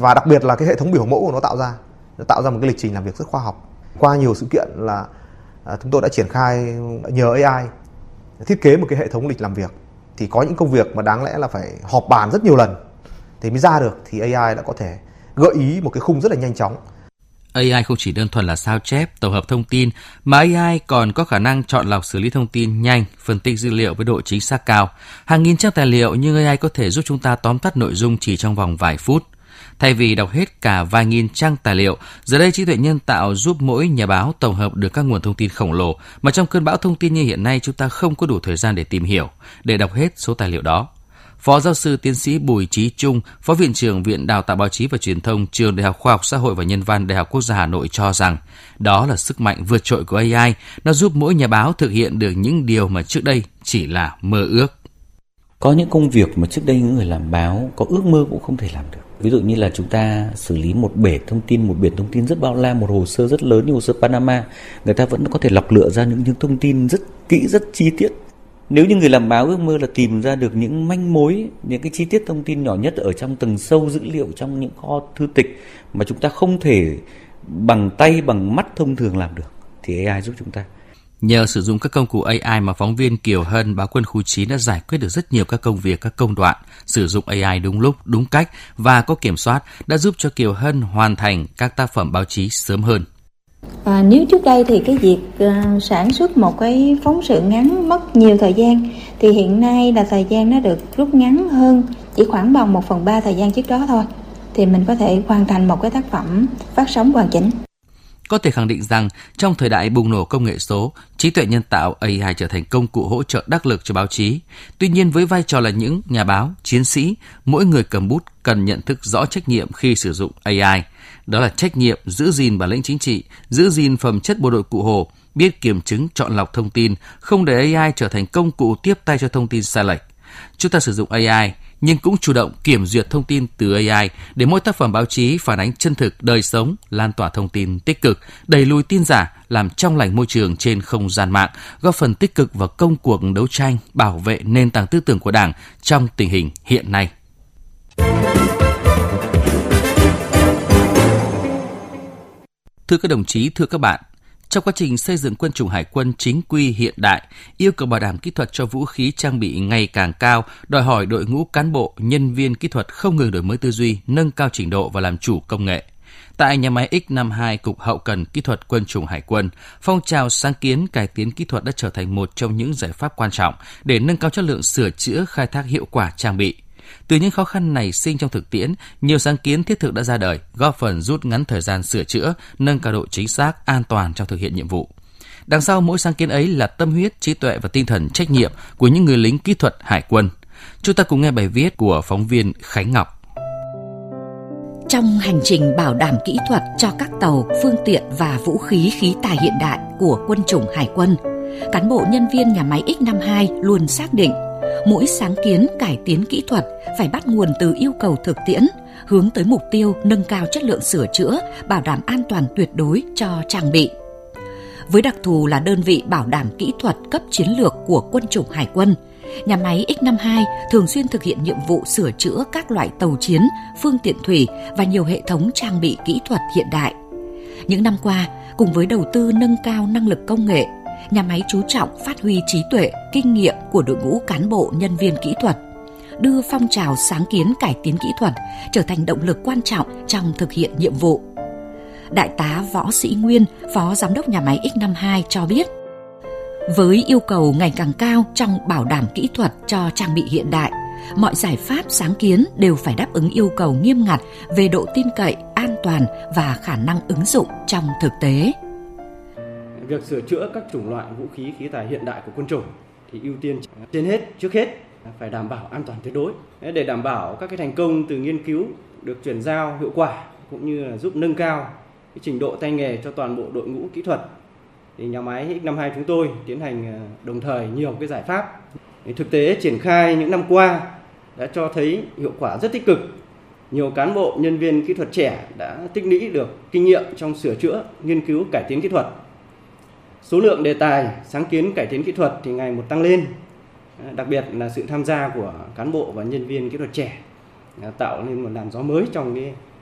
và đặc biệt là cái hệ thống biểu mẫu của nó tạo ra một cái lịch trình làm việc rất khoa học. Qua nhiều sự kiện là chúng tôi đã triển khai nhờ AI thiết kế một cái hệ thống lịch làm việc. Thì có những công việc mà đáng lẽ là phải họp bàn rất nhiều lần thì mới ra được, thì AI đã có thể gợi ý một cái khung rất là nhanh chóng. AI không chỉ đơn thuần là sao chép, tổng hợp thông tin, mà AI còn có khả năng chọn lọc xử lý thông tin nhanh, phân tích dữ liệu với độ chính xác cao. Hàng nghìn trang tài liệu nhưng AI có thể giúp chúng ta tóm tắt nội dung chỉ trong vòng vài phút. Thay vì đọc hết cả vài nghìn trang tài liệu, giờ đây trí tuệ nhân tạo giúp mỗi nhà báo tổng hợp được các nguồn thông tin khổng lồ mà trong cơn bão thông tin như hiện nay chúng ta không có đủ thời gian để tìm hiểu, để đọc hết số tài liệu đó. Phó giáo sư tiến sĩ Bùi Chí Trung, Phó Viện trưởng Viện Đào tạo Báo chí và Truyền thông, Trường Đại học Khoa học Xã hội và Nhân văn Đại học Quốc gia Hà Nội cho rằng đó là sức mạnh vượt trội của AI, nó giúp mỗi nhà báo thực hiện được những điều mà trước đây chỉ là mơ ước. Có những công việc mà trước đây những người làm báo có ước mơ cũng không thể làm được. Ví dụ như là chúng ta xử lý một biển thông tin rất bao la, một hồ sơ rất lớn như hồ sơ Panama, người ta vẫn có thể lọc lựa ra những thông tin rất kỹ, rất chi tiết. Nếu như người làm báo ước mơ là tìm ra được những manh mối, những cái chi tiết thông tin nhỏ nhất ở trong tầng sâu dữ liệu trong những kho thư tịch mà chúng ta không thể bằng tay, bằng mắt thông thường làm được, thì AI giúp chúng ta. Nhờ sử dụng các công cụ AI mà phóng viên Kiều Hân, báo Quân khu 9 đã giải quyết được rất nhiều các công việc, các công đoạn. Sử dụng AI đúng lúc, đúng cách và có kiểm soát đã giúp cho Kiều Hân hoàn thành các tác phẩm báo chí sớm hơn. Nếu trước đây thì cái việc sản xuất một cái phóng sự ngắn mất nhiều thời gian, thì hiện nay là thời gian nó được rút ngắn hơn, chỉ khoảng bằng 1/3 thời gian trước đó thôi, thì mình có thể hoàn thành một cái tác phẩm phát sóng hoàn chỉnh. Có thể khẳng định rằng trong thời đại bùng nổ công nghệ số, trí tuệ nhân tạo AI trở thành công cụ hỗ trợ đắc lực cho báo chí. Tuy nhiên với vai trò là những nhà báo, chiến sĩ, mỗi người cầm bút cần nhận thức rõ trách nhiệm khi sử dụng AI. Đó là trách nhiệm giữ gìn bản lĩnh chính trị, giữ gìn phẩm chất bộ đội Cụ Hồ, biết kiểm chứng chọn lọc thông tin, không để AI trở thành công cụ tiếp tay cho thông tin sai lệch. Chúng ta sử dụng AI nhưng cũng chủ động kiểm duyệt thông tin từ AI để mỗi tác phẩm báo chí phản ánh chân thực đời sống, lan tỏa thông tin tích cực, đẩy lùi tin giả, làm trong lành môi trường trên không gian mạng, góp phần tích cực vào công cuộc đấu tranh bảo vệ nền tảng tư tưởng của Đảng trong tình hình hiện nay. Thưa các đồng chí, thưa các bạn, trong quá trình xây dựng quân chủng hải quân chính quy hiện đại, yêu cầu bảo đảm kỹ thuật cho vũ khí trang bị ngày càng cao, đòi hỏi đội ngũ cán bộ, nhân viên kỹ thuật không ngừng đổi mới tư duy, nâng cao trình độ và làm chủ công nghệ. Tại nhà máy X-52 Cục Hậu cần Kỹ thuật Quân chủng Hải quân, phong trào sáng kiến cải tiến kỹ thuật đã trở thành một trong những giải pháp quan trọng để nâng cao chất lượng sửa chữa, khai thác hiệu quả trang bị. Từ những khó khăn nảy sinh trong thực tiễn, nhiều sáng kiến thiết thực đã ra đời, góp phần rút ngắn thời gian sửa chữa, nâng cao độ chính xác, an toàn trong thực hiện nhiệm vụ. Đằng sau mỗi sáng kiến ấy là tâm huyết, trí tuệ và tinh thần trách nhiệm của những người lính kỹ thuật hải quân. Chúng ta cùng nghe bài viết của phóng viên Khánh Ngọc. Trong hành trình bảo đảm kỹ thuật cho các tàu, phương tiện và vũ khí khí tài hiện đại của quân chủng hải quân, cán bộ nhân viên nhà máy X-52 luôn xác định mỗi sáng kiến cải tiến kỹ thuật phải bắt nguồn từ yêu cầu thực tiễn, hướng tới mục tiêu nâng cao chất lượng sửa chữa, bảo đảm an toàn tuyệt đối cho trang bị. Với đặc thù là đơn vị bảo đảm kỹ thuật cấp chiến lược của quân chủng hải quân, nhà máy X-52 thường xuyên thực hiện nhiệm vụ sửa chữa các loại tàu chiến, phương tiện thủy và nhiều hệ thống trang bị kỹ thuật hiện đại. Những năm qua, cùng với đầu tư nâng cao năng lực công nghệ, nhà máy chú trọng phát huy trí tuệ, kinh nghiệm của đội ngũ cán bộ nhân viên kỹ thuật, đưa phong trào sáng kiến cải tiến kỹ thuật trở thành động lực quan trọng trong thực hiện nhiệm vụ. Đại tá Võ Sĩ Nguyên, Phó Giám đốc nhà máy X-52 cho biết, với yêu cầu ngày càng cao trong bảo đảm kỹ thuật cho trang bị hiện đại, mọi giải pháp sáng kiến đều phải đáp ứng yêu cầu nghiêm ngặt về độ tin cậy, an toàn và khả năng ứng dụng trong thực tế. Việc sửa chữa các chủng loại vũ khí khí tài hiện đại của quân chủng thì ưu tiên trước hết phải đảm bảo an toàn tuyệt đối. Để đảm bảo các cái thành công từ nghiên cứu được chuyển giao hiệu quả cũng như là giúp nâng cao cái trình độ tay nghề cho toàn bộ đội ngũ kỹ thuật, thì nhà máy X-52 chúng tôi tiến hành đồng thời nhiều cái giải pháp. Thực tế triển khai những năm qua đã cho thấy hiệu quả rất tích cực. Nhiều cán bộ nhân viên kỹ thuật trẻ đã tích lũy được kinh nghiệm trong sửa chữa, nghiên cứu cải tiến kỹ thuật. Số lượng đề tài sáng kiến cải tiến kỹ thuật thì ngày một tăng lên, đặc biệt là sự tham gia của cán bộ và nhân viên kỹ thuật trẻ tạo nên một làn gió mới trong cái